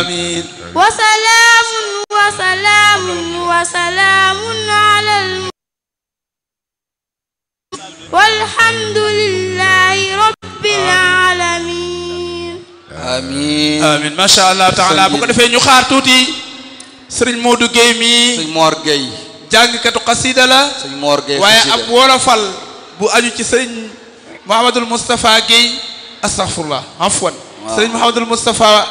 آمين وسلام وسلام وسلام على والحمد لله رب العالمين آمين آمين ما شاء الله تعالى bu ko defee ñu xaar tuuti Serigne Modou Gueye mi Serigne Mor Gueye jàngkatu xasida la Serigne Mor Gueye waaye ab wolofal bu aju ci Serigne Mouhamadoul Moustapha Gueye astaghfirullah afwan Serigne Mouhamadoul Moustapha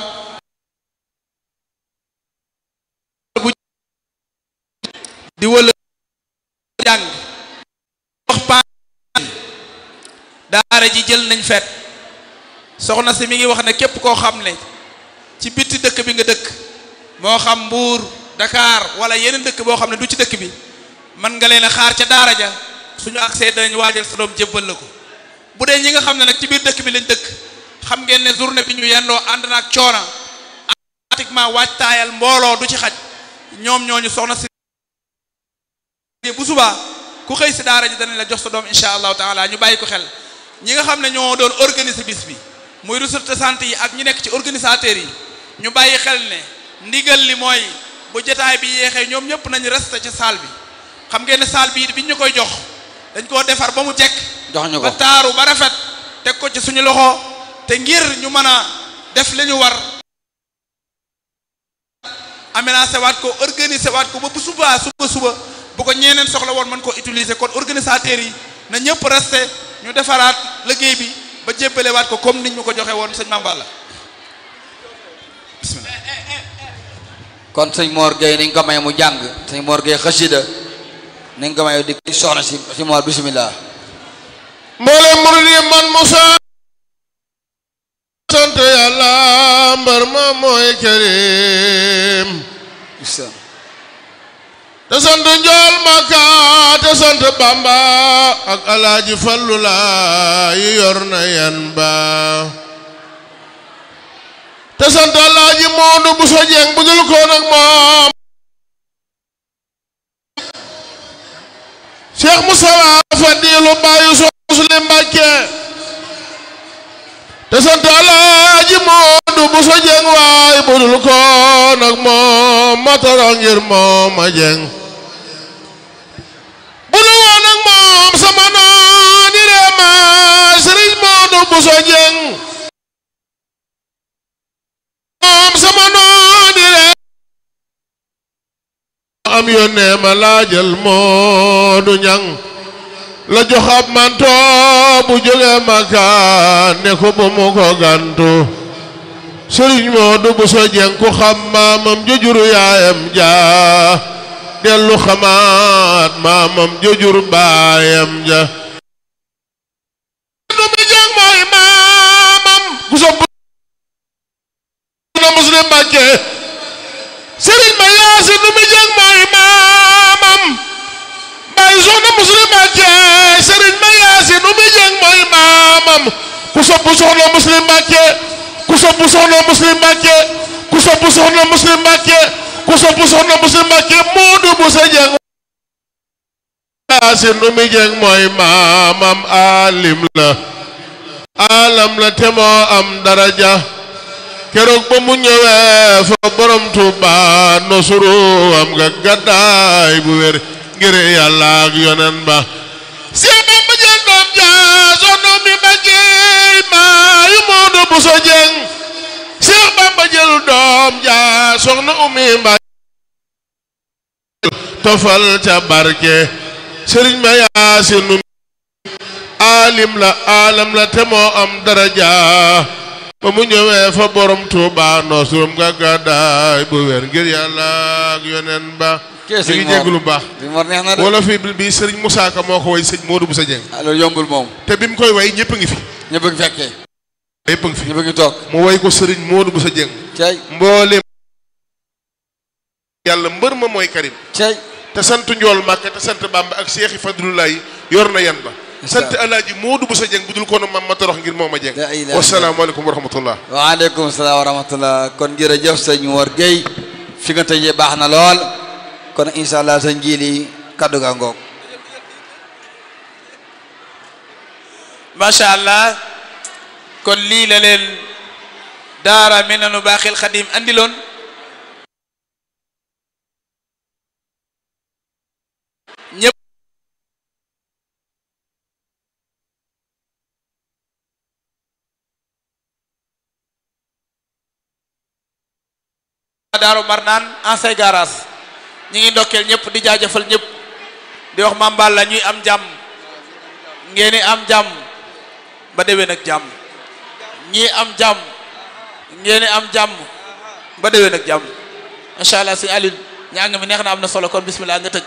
di wala jàng wax pa daara ji jël nañ fet soxna si mi ngi wax ne képp koo xam ne ci bitti dëkk bi nga dëkk moo xam Mbuur Dakar wala yeneen dëkk boo xam ne du ci dëkk bi man nga leen a xaar ca daara ja suñu accès danañ waajal sa doom jébbal la ko bu dee ñi nga xam ne nag ci biir dëkk bi lañ dëkk xam ngeen ne journée bi ñu yendoo ànd na ak coona pratiquement waajtaayal mbooloo du ci xaj ñoom ñooñu soxna si bu subaa ku xëy si daara ji danañ la jox sa doom insha allahu taala ñu bàyyi ko xel ñi nga xam ne ñoo doon organiser bis bi muy ressources santé yi ak ñi nekk ci organisateurs yi ñu bàyyi xel ne ndigal li mooy bu jotaay bi yeexee ñoom ñëpp nañu resté ci salle bi xam ngeen ne salle bi biñ ñu koy jox dañ koo defar ba mu jekk jox ñu ko ba taaru ba rafet teg ko ci suñu loxo te ngir ñu mën a def li ñu war aménagé waat ko organiser waat ko ba bu suba bu ko ñeneen soxla woon mën koo utiliser kon organisateurs yi na ñëpp resté ñu defaraat liggéey bi ba jébbale waat ko comme niñ ñu ko joxe woon sëñ Mame Balla bismillah kon sëñ Mor Gueye nañ ko may mu jàng sëñ Mor Gueye xasida nañ ko may di soxna si Mor bismillah mboolem murid yi man Musa sant yàlla mbar ma mooy karim te sant njool Makka te sant Bamba ak Alaaji Fallu la yi yor na yan ba te sant Alaaji Moodu Buso Jeng bu dul ko nag moom Cheikh Moussa Fadilu Bayu So Muslim Mbàkke te sant Alaaji Moodu Buso Jeng waay bu dul ko nag moom matara ngir moom a jeng moom sama nooni reema Sëriñ Moodu Buso Jeng moom sama nooni reema am yónnee ma laajal Moodu Ñang la jox ab manto bu jóge Makka ne ko bu mu ko gantu Sëriñ Moodu Buso Jeng ku xam maamam jojuru yaayam jaa dellu xamaat maamam jojur baayam ja nu mi jeng mooy maamam ku sopp na Muslim Mbàkke Sëriñ ma Yaasin nu mi jeng mooy maamam Baay soxna Muslim Mbàkke Sëriñ ma Yaasin nu mi jeng mooy maamam ku sopp soxna Muslim Mbàkke ku sopp soxna Muslim Mbàkke ku sopp soxna Muslim Mbàkke ku sopp soxna Muslim Mbàkke Moodu Buso Jeng Yaasin nu mi jeng mooy maamam alim la te moo am daraja keroog ba mu ñëwee fa borom Tuuba nosuru am nga gaddaay bu wér ngir Yàlla ak yonen ba Seex Bamba jël doom ja soxna mi Mbàkke maayu Moodu Buso Jeng Seex Bamba jël doom ja soxna Umi Mbàkke tofal ca barke Sëriñ ma Yaasin nu alim la te moo am daraja ba mu ñëwee fa borom Tuuba nosurum nga gàddaay bu wér ngir Yàlla ak yonen ba mi ngi jégg lu baax wala fi bi Sëriñ Musaa Ka moo ko way sëñ Moodu Buso Jeng loolu yombul moom te bi mu koy way ñëpp a ngi fi ñëpp a ngi fekkee ñëpp a ngi fi ñëpp a ngi toog mu way ko Sëriñ Moodu Buso Jeng mboolem Yàlla mbër ma mooy Karim te sant njool Màkka te sant Bamba ak Seexi Fadlulaay yor na yan ba sant Alaaji Moodu Buso Jeng bu dul ko mam ma torox ngir moom a jeng wasalaamaaleykum wa rahmatullah waaleykum salaam wa rahmatullah kon jërëjëf sëñ Mor Gueye fi nga tëjee baax na lool kon insha allah sëñ Jili kaddu ga ngoog macha allah kon lii la leen daara Minanu Baaxil Xadim andiloon ñëpp Daaru Marnaan ancien garage ñi ngi ndokkeel ñëpp di jaajëfal ñëpp di wax Mame Balla ñuy am jàmm ngeen am jàmm ba déwén ak jàmm ñii am jàmm ngeen am jàmm ba déwén ak jàmm incha allah si Aliou ñàng mi neex na am na solo kon bismillah nga tëj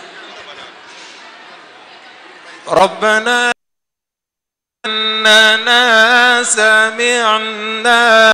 rabbana innana sami'na